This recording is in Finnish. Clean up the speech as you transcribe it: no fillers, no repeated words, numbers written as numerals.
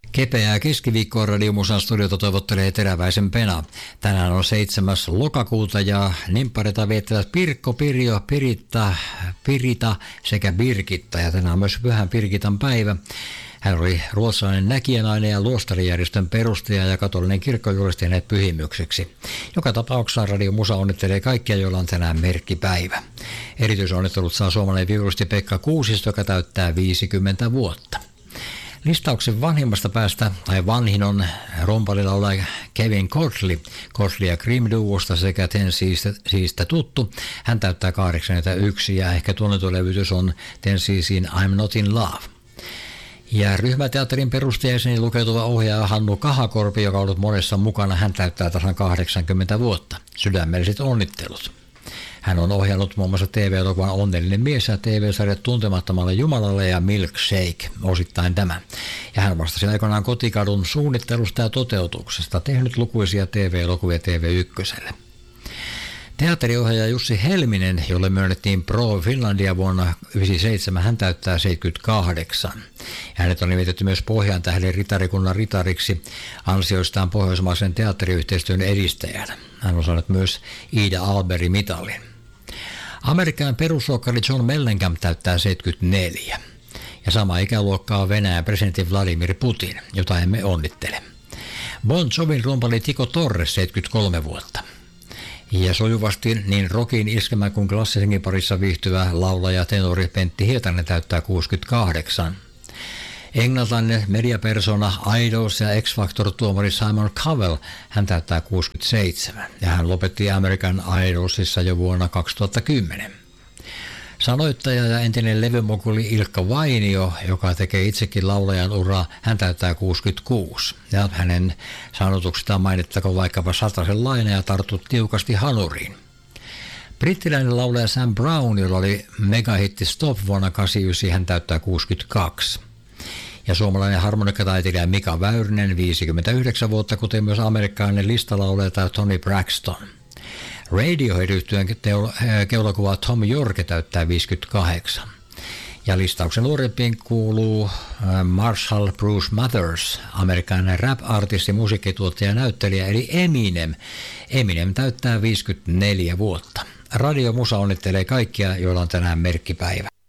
Kepeää keskiviikkoa Radiomusan studiota toivottelee Teräväisen Pena. Tänään on 7. lokakuuta ja nimppareita viettävät Pirkko, Pirjo, Pirita sekä Birgitta. Ja tänään on myös Pyhän Birgitan päivä. Hän oli ruotsalainen näkijänainen ja luostarijärjestön perustaja ja katolinen kirkko julisti hänet pyhimykseksi. Joka tapauksessa Radio Musa onnittelee kaikkia, joilla on tänään merkkipäivä. Erityisonnittelut saa suomalainen viulisti Pekka Kuusisto, joka täyttää 50 vuotta. Listauksen vanhimmasta päästä, tai vanhin on rumpalilaulaja Kevin Godley ja Cream Duosta sekä Tennesseestä tuttu. Hän täyttää 81 ja ehkä tunnettu levytys on Tennesseein I'm Not in Love. Ja ryhmäteatterin perustajajäseni lukeutuva ohjaaja Hannu Kahakorpi, joka on ollut monessa mukana, hän täyttää tasan 80 vuotta. Sydämelliset onnittelut. Hän on ohjannut muun muassa TV-elokuvan Onnellinen mies ja TV-sarjat Tuntemattomalle Jumalalle ja Milkshake, osittain tämä. Ja hän vastasi aikoinaan Kotikadun suunnittelusta ja toteutuksesta, tehnyt lukuisia TV-elokuvia TV1:lle. Teatteriohjaaja Jussi Helminen, jolle myönnettiin Pro Finlandia vuonna 1997, hän täyttää 78. Ja hänet on nimitetty myös Pohjan tähden ritarikunnan ritariksi ansioistaan pohjoismaisen teatteriyhteistyön edistäjänä. Hän on saanut myös Ida Alberi-mitalin. Amerikan perusluokkari John Mellencamp täyttää 74. Ja sama ikäluokkaa on Venäjän presidentti Vladimir Putin, jota emme onnittele. Bon Jovin rumpali Tico Torres 73 vuotta. Ja sujuvasti niin rockin, iskelmän kuin klassisenkin parissa viihtyvä laulaja tenori Pentti Hietanen täyttää 68. Englantilainen mediapersona Idols ja X-Factor-tuomari Simon Cowell, hän täyttää 67 ja hän lopetti American Idolsissa jo vuonna 2010. Sanoittaja ja entinen levymokuli Ilkka Vainio, joka tekee itsekin laulajan uraa, hän täyttää 66. Ja hänen sanotuksitaan mainittakoon vaikkapa Satasenlainen ja Tartut tiukasti hanuriin. Brittiläinen laulaja Sam Brown, jolla oli megahitti Stop vuonna 1989, hän täyttää 62. Ja suomalainen harmonikkataiteilija Mika Väyrynen 59 vuotta, kuten myös amerikkalainen listalaulaja Toni Braxton. Radiohead-yhtyeen keulakuva Tom Yorke täyttää 58. Ja listauksen nuorempiin kuuluu Marshall Bruce Mathers, amerikkalainen rap-artisti, musiikkituottaja ja näyttelijä, eli Eminem. Eminem täyttää 54 vuotta. Radio Musa onnittelee kaikkia, joilla on tänään merkkipäivä.